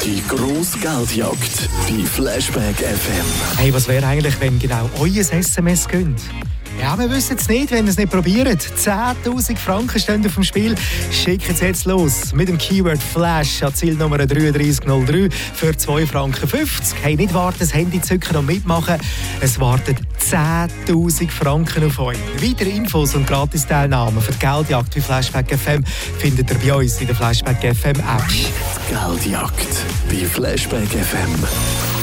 Die grosse Geldjagd bei Flashback FM. Hey, was wäre eigentlich, wenn genau euer SMS gönnt? Ja, wir wissen es nicht, wenn ihr es nicht probiert. 10'000 Franken stehen auf dem Spiel. Schickt es jetzt los mit dem Keyword Flash an Zielnummer 3303 für 2,50 Franken. Hey, nicht warten, das Handy zücken und mitmachen. Es warten 10'000 Franken auf euch. Weitere Infos und Gratis-Teilnahmen für die Geldjagd bei Flashback FM findet ihr bei uns in der Flashback FM App. Die Geldjagd bei Flashback FM.